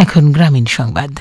এখন গ্রামীণ সংবাদ।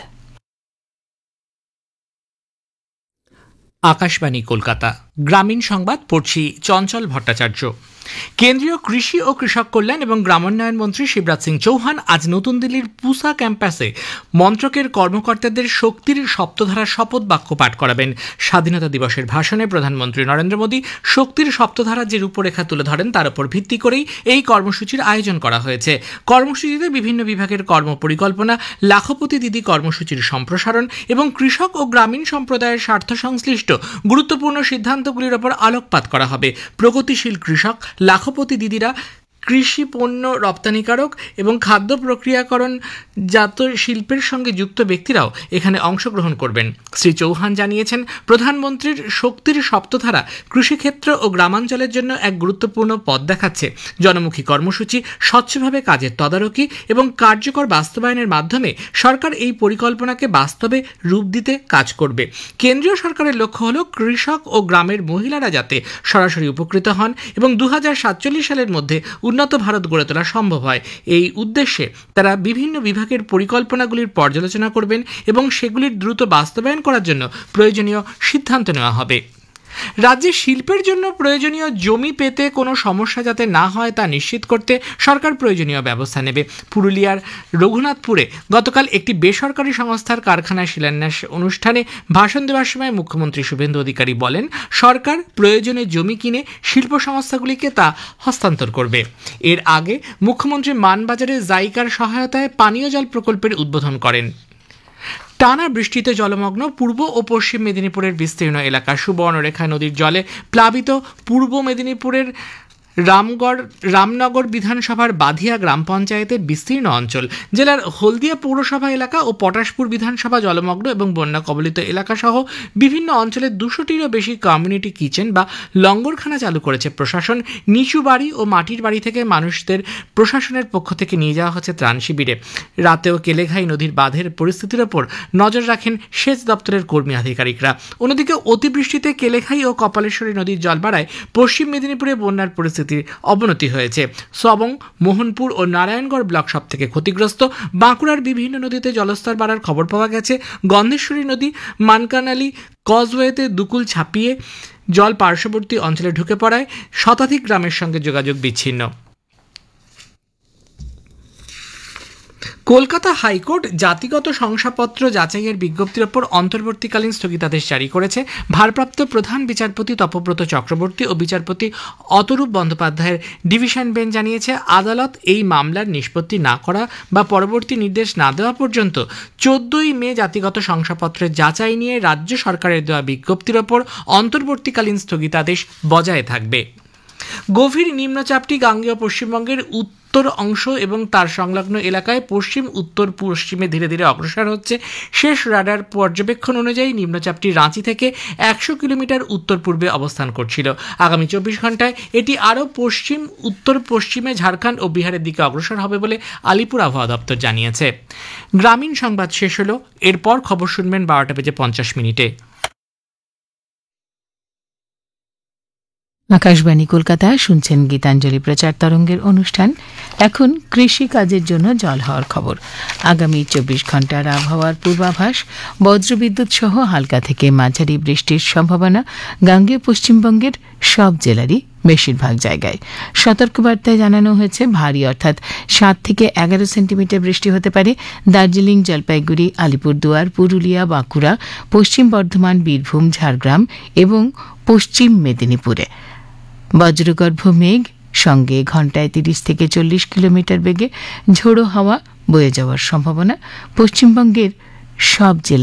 আকাশবাণী কলকাতা, গ্রামীণ সংবাদ পড়ছি চঞ্চল ভট্টাচার্য। কেন্দ্রীয় কৃষি ও কৃষক কল্যাণ এবং গ্রামোন্নয়ন মন্ত্রী শিবরাজ সিং চৌহান আজ নতুন দিল্লির পুসা ক্যাম্পাসে মন্ত্রকের কর্মকর্তাদের শক্তির সপ্তধারার শপথ বাক্য পাঠ করাবেন। স্বাধীনতা দিবসের ভাষণে প্রধানমন্ত্রী নরেন্দ্র মোদী শক্তির সপ্তধারা যে রূপরেখা তুলে ধরেন তার উপর ভিত্তি করেই এই কর্মসূচির আয়োজন করা হয়েছে। কর্মসূচিতে বিভিন্ন বিভাগের কর্মপরিকল্পনা, লাখপতি দিদি কর্মসূচির সম্প্রসারণ এবং কৃষক ও গ্রামীণ সম্প্রদায়ের স্বার্থ সংশ্লিষ্ট গুরুত্বপূর্ণ সিদ্ধান্তগুলির ওপর আলোকপাত করা হবে। প্রগতিশীল কৃষক, লাখপতি দিদিরা, কৃষি পণ্য রপ্তানিকারক এবং খাদ্য প্রক্রিয়াকরণজাত শিল্পের সঙ্গে যুক্ত ব্যক্তিরাও এখানে অংশগ্রহণ করবেন। শ্রী চৌহান জানিয়েছেন, প্রধানমন্ত্রীর শক্তির সপ্তধারা কৃষিক্ষেত্র ও গ্রামাঞ্চলের জন্য এক গুরুত্বপূর্ণ পথ দেখাচ্ছে। জনমুখী কর্মসূচি, স্বচ্ছভাবে কাজের তদারকি এবং কার্যকর বাস্তবায়নের মাধ্যমে সরকার এই পরিকল্পনাকে বাস্তবে রূপ দিতে কাজ করবে। কেন্দ্রীয় সরকারের লক্ষ্য হল কৃষক ও গ্রামের মহিলারা যাতে সরাসরি উপকৃত হন এবং 2047 সালের মধ্যে উন্নত ভারত গড়ে তোলা সম্ভব হয়। এই উদ্দেশ্যে তারা বিভিন্ন বিভাগের পরিকল্পনাগুলির পর্যালোচনা করবেন এবং সেগুলির দ্রুত বাস্তবায়ন করার জন্য প্রয়োজনীয় সিদ্ধান্ত নেওয়া হবে। রাজ্যে শিল্পের জন্য প্রয়োজনীয় জমি পেতে কোনো সমস্যা যাতে না হয় তা নিশ্চিত করতে সরকার প্রয়োজনীয় ব্যবস্থা নেবে। পুরুলিয়ার রঘুনাথপুরে গতকাল একটি বেসরকারি সংস্থার কারখানায় শিলান্যাস অনুষ্ঠানে ভাষণ দেওয়ার সময় মুখ্যমন্ত্রী শুভেন্দু অধিকারী বলেন, সরকার প্রয়োজনে জমি কিনে শিল্প সংস্থাগুলিকে তা হস্তান্তর করবে। এর আগে মুখ্যমন্ত্রী মানবাজারে জাইকার সহায়তায় পানীয় জল প্রকল্পের উদ্বোধন করেন। টানা বৃষ্টিতে জলমগ্ন পূর্ব ও পশ্চিম মেদিনীপুরের বিস্তীর্ণ এলাকা। সুবর্ণরেখা নদীর জলে প্লাবিত পূর্ব মেদিনীপুরের রামনগর বিধানসভার বাধিয়া গ্রাম পঞ্চায়েতের বিস্তীর্ণ অঞ্চল, জেলার হলদিয়া পৌরসভা এলাকা ও পটাশপুর বিধানসভা জলমগ্ন এবং বন্যা কবলিত এলাকা সহ বিভিন্ন অঞ্চলে 200টিরও বেশি কমিউনিটি কিচেন বা লঙ্গরখানা চালু করেছে প্রশাসন। নিচু বাড়ি ও মাটির বাড়ি থেকে মানুষদের প্রশাসনের পক্ষ থেকে নিয়ে যাওয়া হচ্ছে ত্রাণ শিবিরে। রাতেও কেলেঘাই নদীর বাঁধের পরিস্থিতির ওপর নজর রাখেন সেচ দপ্তরের কর্মী আধিকারিকরা। অন্যদিকে অতিবৃষ্টিতে কেলেঘাই ও কপালেশ্বরী নদীর জল বাড়ায় পশ্চিম মেদিনীপুরে বন্যার পরিস্থিতি অবনতি হয়েছে। সবং, মোহনপুর ও নারায়ণগড় ব্লক সব থেকে ক্ষতিগ্রস্ত। বাঁকুড়ার বিভিন্ন নদীতে জলস্তর বাড়ার খবর পাওয়া গেছে। গন্ধেশ্বরী নদী মানকানালি কজওয়েতে দুকুল ছাপিয়ে জল পার্শ্ববর্তী অঞ্চলে ঢুকে পড়ায় শতাধিক গ্রামের সঙ্গে যোগাযোগ বিচ্ছিন্ন। কলকাতা হাইকোর্ট জাতিগত শংসাপত্র যাচাইয়ের বিজ্ঞপ্তির ওপর অন্তর্বর্তীকালীন স্থগিতাদেশ জারি করেছে। ভারপ্রাপ্ত প্রধান বিচারপতি তপব্রত চক্রবর্তী ও বিচারপতি অতরূপ বন্দ্যোপাধ্যায়ের ডিভিশন বেঞ্চ জানিয়েছে, আদালত এই মামলার নিষ্পত্তি না করা বা পরবর্তী নির্দেশ না দেওয়া পর্যন্ত 14ই মে জাতিগত শংসাপত্রের যাচাই নিয়ে রাজ্য সরকারের দেওয়া বিজ্ঞপ্তির ওপর অন্তর্বর্তীকালীন স্থগিতাদেশ বজায় থাকবে। গভীর নিম্নচাপটি গাঙ্গেয় পশ্চিমবঙ্গের উত্তর অংশ এবং তার সংলগ্ন এলাকায় পশ্চিম উত্তর পশ্চিমে ধীরে ধীরে অগ্রসর হচ্ছে। শেষ রাডার পর্যবেক্ষণ অনুযায়ী নিম্নচাপটি রাঁচি থেকে 100 কিলোমিটার উত্তর পূর্বে অবস্থান করছিল। আগামী 24 ঘন্টায় এটি আরও পশ্চিম উত্তর পশ্চিমে ঝাড়খণ্ড ও বিহারের দিকে অগ্রসর হবে বলে আলিপুর আবহাওয়া দপ্তর জানিয়েছে। গ্রামীণ সংবাদ শেষ হলো। এরপর খবর শুনবেন 12:50 আকাশবাণী কলকাতা, শুনছেন গীতাঞ্জলি প্রচার তরঙ্গের অনুষ্ঠান। এখন কৃষি কাজের জন্য জল হওয়ার খবর। আগামী 24 ঘন্টার আবহাওয়ার পূর্বাভাস। বজ্রবিদ্যুৎ সহ হালকা থেকে মাঝারি বৃষ্টির সম্ভাবনা গাঙ্গেয় পশ্চিমবঙ্গের সব জেলারই বেশিরভাগ জায়গায়। সতর্কবার্তায় জানানো হয়েছে ভারী অর্থাৎ 7 থেকে 11 সেন্টিমিটার বৃষ্টি হতে পারে দার্জিলিং, জলপাইগুড়ি, আলিপুরদুয়ার, পুরুলিয়া, বাঁকুড়া, পশ্চিম বর্ধমান, বীরভূম, ঝাড়গ্রাম এবং পশ্চিম মেদিনীপুরে। বজ্রগর্ভ মেঘ সঙ্গে ঘন্টায় 30 থেকে 40 কিলোমিটার বেগে ঝোড়ো হাওয়া বয়ে যাওয়ার সম্ভাবনা পশ্চিমবঙ্গের সব জেলায়।